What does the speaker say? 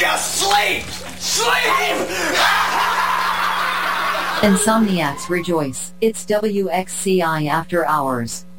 Just sleep! Sleep! Insomniacs rejoice. It's WXCI After Hours.